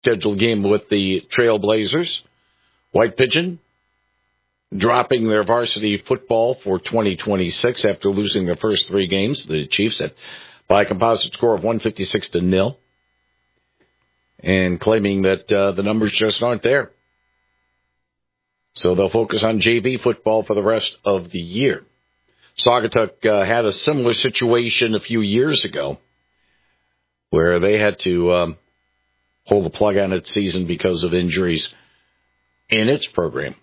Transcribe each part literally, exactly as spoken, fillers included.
scheduled game with the Trailblazers. White Pigeon dropping their varsity football for twenty twenty-six after losing their first three games. The Chiefs at, by a composite score of one fifty-six to nil. And claiming that uh, the numbers just aren't there. So they'll focus on J V football for the rest of the year. Saugatuck uh, had a similar situation a few years ago where they had to um, pull the plug on its season because of injuries in its program.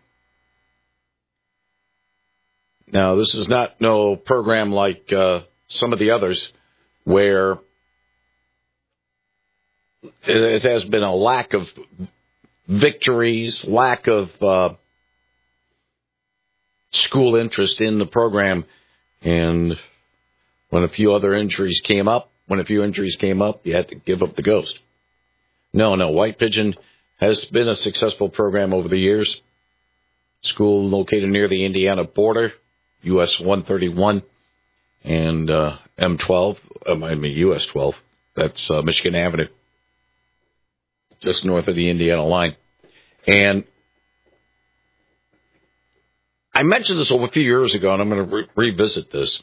Now, this is not no program like uh, some of the others where it has been a lack of victories, lack of uh, school interest in the program, and when a few other injuries came up, when a few injuries came up, you had to give up the ghost. No, no, White Pigeon has been a successful program over the years. School located near the Indiana border, U S one thirty-one and uh, M twelve, I mean U S twelve, that's uh, Michigan Avenue. Just north of the Indiana line. And I mentioned this over a few years ago, and I'm going to re- revisit this.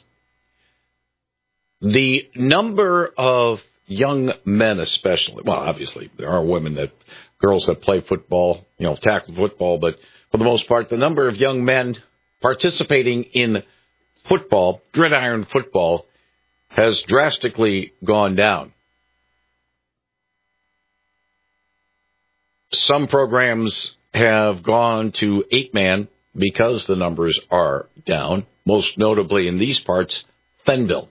The number of young men especially, well, obviously, there are women that, girls that play football, you know, tackle football, but for the most part, the number of young men participating in football, gridiron football, has drastically gone down. Some programs have gone to eight-man because the numbers are down, most notably in these parts, Fenville.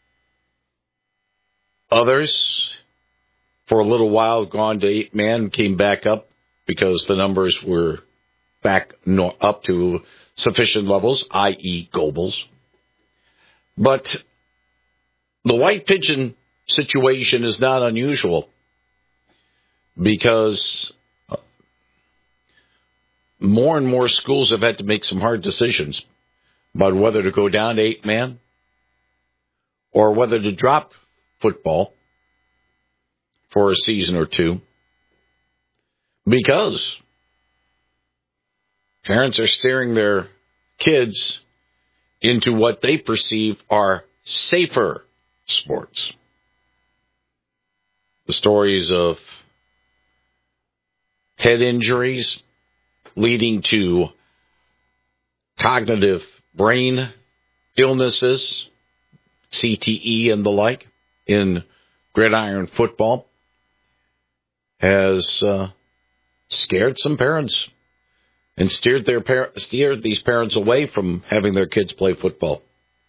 Others, for a little while, have gone to eight-man, came back up because the numbers were back no, up to sufficient levels, that is. Gobles. But the White Pigeon situation is not unusual because more and more schools have had to make some hard decisions about whether to go down to eight-man or whether to drop football for a season or two because parents are steering their kids into what they perceive are safer sports. The stories of head injuries leading to cognitive brain illnesses, C T E and the like, in gridiron football has uh, scared some parents and steered their par- steered these parents away from having their kids play football.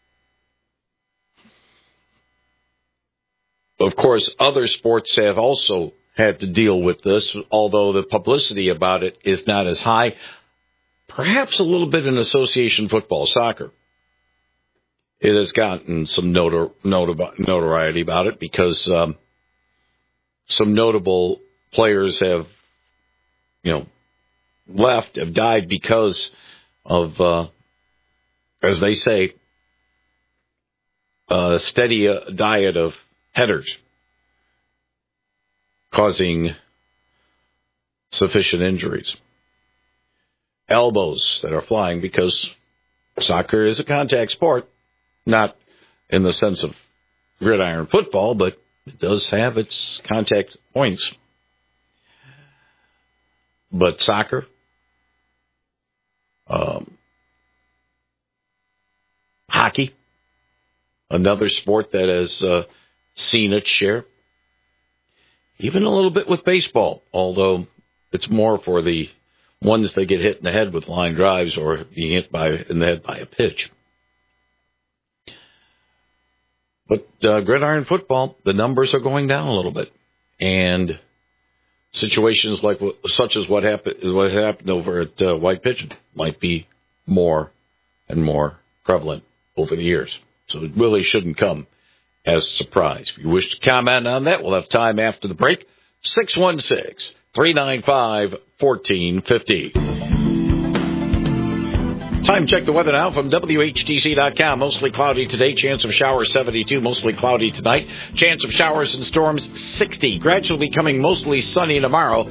Of course, other sports have also had to deal with this, although the publicity about it is not as high. Perhaps a little bit in association football, soccer. It has gotten some notor- notor- notoriety about it because um, some notable players have, you know, left, have died because of, uh, as they say, a steady uh, diet of headers causing sufficient injuries. Elbows that are flying because soccer is a contact sport, not in the sense of gridiron football, but it does have its contact points. But soccer, um, hockey, another sport that has uh, seen its share. Even a little bit with baseball, although it's more for the ones that get hit in the head with line drives or being hit by in the head by a pitch. But uh, gridiron football, the numbers are going down a little bit, and situations like such as what happened, what happened over at uh, White Pigeon might be more and more prevalent over the years. So it really shouldn't come as a surprise. If you wish to comment on that, we'll have time after the break. six one six, three nine five, one four five zero. Time check the weather now from W H T C dot com. Mostly cloudy today. Chance of showers seventy-two. Mostly cloudy tonight. Chance of showers and storms sixty. Gradually becoming mostly sunny tomorrow.